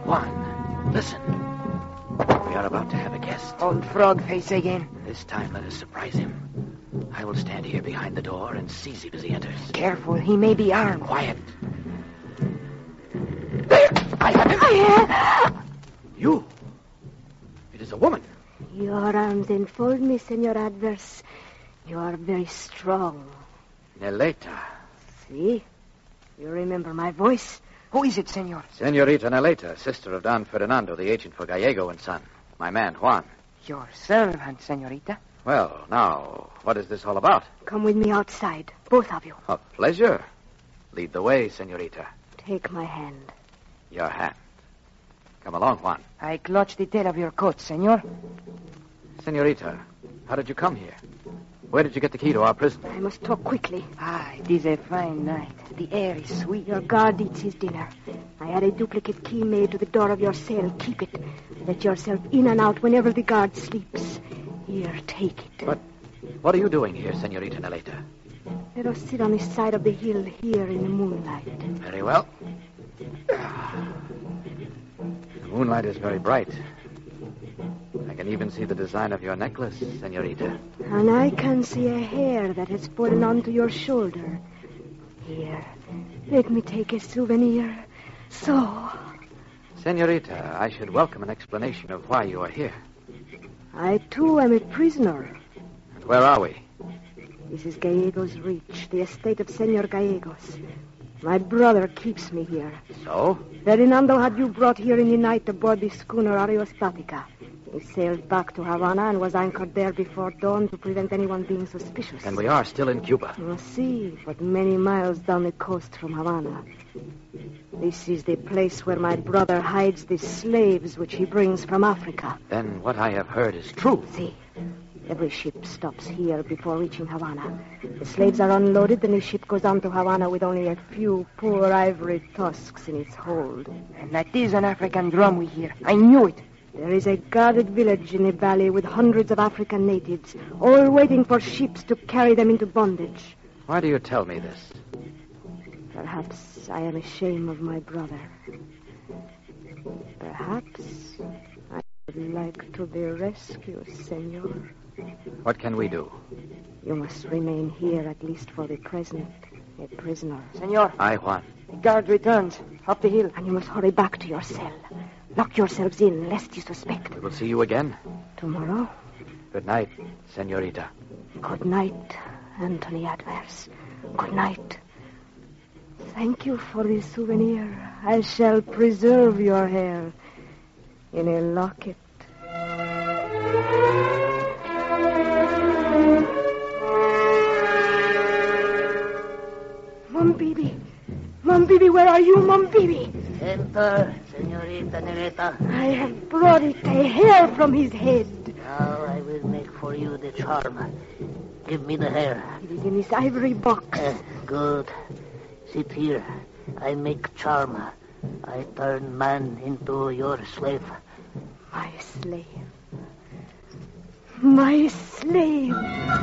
Juan, listen. We are about to have a guest. Old frog face again. This time let us surprise him. I will stand here behind the door and seize him as he enters. Careful, he may be armed. Quiet. There! I have him! You! It is a woman. Your arms enfold me, Senor Adverse. You are very strong. Neleta. See? You remember my voice? Who is it, senor? Senorita Neleta, sister of Don Ferdinando, the agent for Gallego and Son. My man, Juan. Your servant, senorita. Well, now, what is this all about? Come with me outside, both of you. A pleasure. Lead the way, senorita. Take my hand. Your hand. Come along, Juan. I clutch the tail of your coat, senor. Senorita, how did you come here? Where did you get the key to our prison? I must talk quickly. It is a fine night. The air is sweet. Your guard eats his dinner. I had a duplicate key made to the door of your cell. Keep it. Let yourself in and out whenever the guard sleeps. Here, take it. But what are you doing here, Senorita Neleta? Let us sit on the side of the hill here in the moonlight. Very well. The moonlight is very bright. I can even see the design of your necklace, senorita. And I can see a hair that has fallen onto your shoulder. Here, let me take a souvenir. So. Senorita, I should welcome an explanation of why you are here. I, too, am a prisoner. And where are we? This is Gallegos Reach, the estate of Senor Gallegos. My brother keeps me here. So? Ferdinando had you brought here in the night aboard the schooner Ariostatica. He sailed back to Havana and was anchored there before dawn to prevent anyone being suspicious. And we are still in Cuba. See, but many miles down the coast from Havana. This is the place where my brother hides the slaves which he brings from Africa. Then what I have heard is true. See, every ship stops here before reaching Havana. The slaves are unloaded, and the ship goes on to Havana with only a few poor ivory tusks in its hold. And that is an African drum we hear. I knew it. There is a guarded village in the valley with hundreds of African natives, all waiting for ships to carry them into bondage. Why do you tell me this? Perhaps I am ashamed of my brother. Perhaps I would like to be rescued, senor. What can we do? You must remain here, at least for the present, a prisoner. Senor. Aye, Juan. The guard returns. Up the hill. And you must hurry back to your cell. Lock yourselves in, lest you suspect. We will see you again. Tomorrow? Good night, senorita. Good night, Anthony Adverse. Good night. Thank you for the souvenir. I shall preserve your hair in a locket. Mom Bibi, where are you, Mom Bibi? Enter, Senorita Neleta. I have brought it, a hair from his head. Now I will make for you the charm. Give me the hair. It is in this ivory box. Good. Sit here. I make charm. I turn man into your slave. My slave. My slave.